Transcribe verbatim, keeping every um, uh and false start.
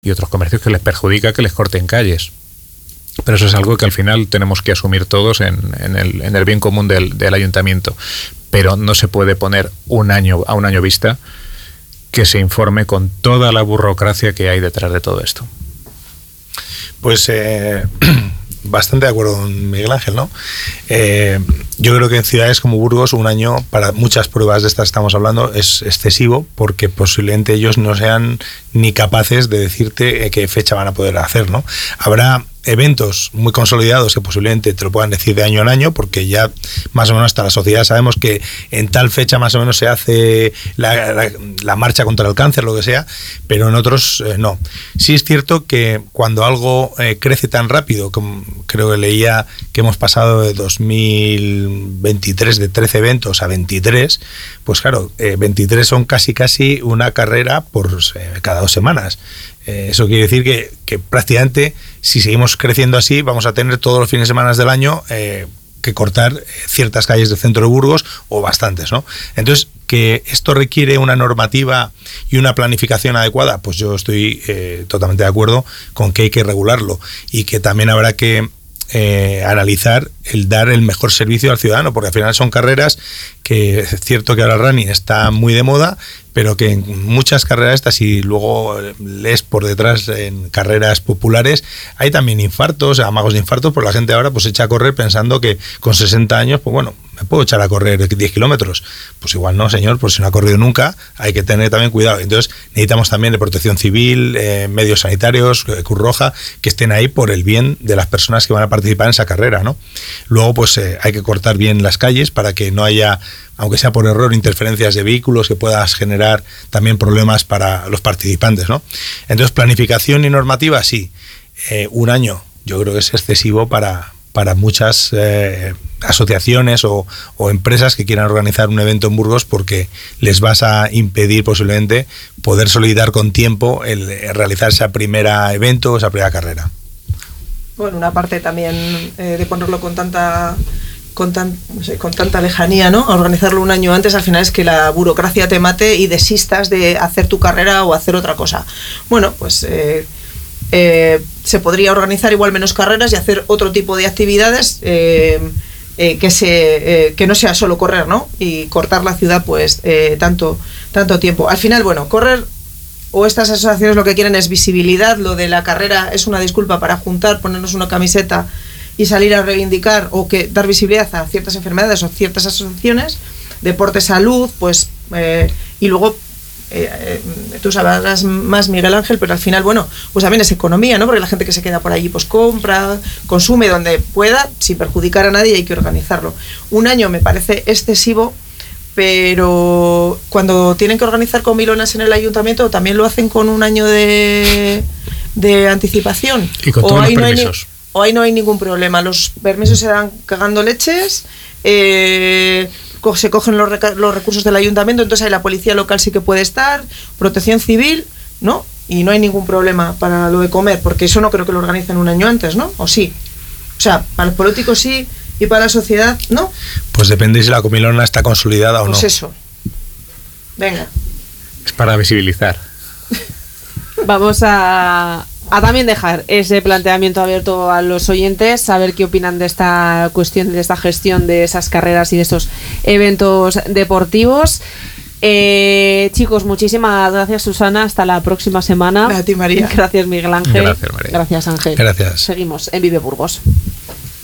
y otros comercios que les perjudica que les corten calles. Pero eso es algo que al final tenemos que asumir todos en, en, el, en el bien común del, del ayuntamiento. Pero no se puede poner un año a un año vista que se informe con toda la burocracia que hay detrás de todo esto. Pues eh, bastante de acuerdo con Miguel Ángel, ¿no? Eh, yo creo que en ciudades como Burgos un año para muchas pruebas de estas que estamos hablando es excesivo, porque posiblemente ellos no sean ni capaces de decirte qué fecha van a poder hacer, ¿no? Habrá eventos muy consolidados que posiblemente te lo puedan decir de año en año, porque ya más o menos hasta la sociedad sabemos que en tal fecha más o menos se hace la, la, la marcha contra el cáncer, lo que sea, pero en otros eh, no. Sí es cierto que cuando algo eh, crece tan rápido, como creo que leía que hemos pasado de dos mil veintitrés de trece eventos a veintitrés, pues claro, eh, veintitrés son casi casi una carrera por eh, cada dos semanas. Eh, eso quiere decir que, que prácticamente si seguimos creciendo así vamos a tener todos los fines de semana del año eh, que cortar ciertas calles del centro de Burgos, o bastantes, ¿no? Entonces, que esto requiere una normativa y una planificación adecuada, pues yo estoy eh, totalmente de acuerdo con que hay que regularlo, y que también habrá que eh, analizar el dar el mejor servicio al ciudadano, porque al final son carreras que es cierto que ahora el running está muy de moda, pero que en muchas carreras estas, y luego lees por detrás en carreras populares, hay también infartos, amagos de infartos, porque la gente ahora pues echa a correr pensando que con sesenta años, pues bueno, me puedo echar a correr diez kilómetros. Pues igual no, señor, pues si no ha corrido nunca, hay que tener también cuidado. Entonces necesitamos también de protección civil, eh, medios sanitarios, Cruz Roja, que estén ahí por el bien de las personas que van a participar en esa carrera, ¿no? Luego pues eh, hay que cortar bien las calles para que no haya, aunque sea por error, interferencias de vehículos que puedas generar también problemas para los participantes, ¿no? Entonces, planificación y normativa, sí. Eh, un año yo creo que es excesivo para, para muchas eh, asociaciones o, o empresas que quieran organizar un evento en Burgos, porque les vas a impedir posiblemente poder solicitar con tiempo el, el realizar esa primera evento, esa primera carrera. Bueno, una parte también eh, de ponerlo con tanta... Con, tan, no sé, con tanta lejanía, ¿no? Organizarlo un año antes, al final es que la burocracia te mate y desistas de hacer tu carrera o hacer otra cosa. Bueno, pues eh, eh, se podría organizar igual menos carreras y hacer otro tipo de actividades eh, eh, que se eh, que no sea solo correr, ¿no? Y cortar la ciudad pues eh, tanto, tanto tiempo. Al final, bueno, correr o estas asociaciones lo que quieren es visibilidad. Lo de la carrera es una disculpa para juntar, ponernos una camiseta y salir a reivindicar o que dar visibilidad a ciertas enfermedades o ciertas asociaciones, deporte, salud, pues eh, y luego eh, eh, tú sabrás más, Miguel Ángel, pero al final, bueno, pues también es economía, ¿no? Porque la gente que se queda por allí pues compra, consume donde pueda, sin perjudicar a nadie, y hay que organizarlo. Un año me parece excesivo, pero cuando tienen que organizar comilonas en el ayuntamiento también lo hacen con un año de, de anticipación. Y con todos los permisos. O ahí no hay ningún problema, los permisos se dan cagando leches, eh, se cogen los, reca- los recursos del ayuntamiento, entonces ahí la policía local sí que puede estar, protección civil, ¿no? Y no hay ningún problema para lo de comer, porque eso no creo que lo organicen un año antes, ¿no? ¿O sí? O sea, para los políticos sí y para la sociedad, ¿no? Pues depende si la comilona está consolidada o pues no. Pues eso. Venga. Es para visibilizar. Vamos a... a también dejar ese planteamiento abierto a los oyentes, saber qué opinan de esta cuestión, de esta gestión de esas carreras y de estos eventos deportivos. Eh, chicos, muchísimas gracias, Susana. Hasta la próxima semana. Gracias, María. Gracias, Miguel Ángel. Gracias, María. Gracias, Ángel. Gracias. Seguimos en Vive Burgos.